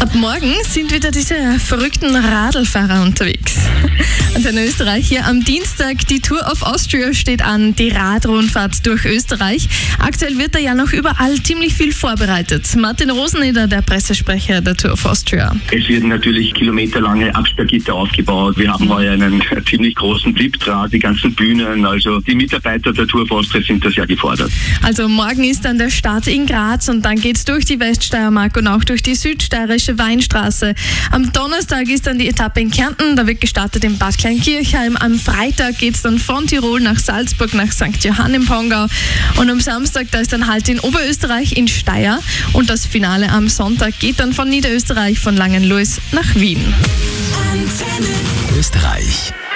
Ab morgen sind wieder diese verrückten Radlfahrer unterwegs. Und in Österreich hier am Dienstag, die Tour of Austria steht an, die Radrundfahrt durch Österreich. Aktuell wird da ja noch überall ziemlich viel vorbereitet. Martin Roseneder, der Pressesprecher der Tour of Austria. Es werden natürlich kilometerlange Absperrgitter aufgebaut. Wir haben heuer einen ziemlich großen Flipdraht, die ganzen Bühnen. Also die Mitarbeiter der Tour of Austria sind da sehr gefordert. Also morgen ist dann der Start in Graz und dann geht's durch die Weststeiermark und auch durch die südsteirische Weinstraße. Am Donnerstag ist dann die Etappe in Kärnten, da wird gestartet in Bad Kleinkirchheim. Am Freitag geht's dann von Tirol nach Salzburg, nach St. Johann im Pongau. Und am Samstag, da ist dann halt in Oberösterreich in Steyr. Und das Finale am Sonntag geht dann von Niederösterreich, von Langenlois nach Wien. Österreich.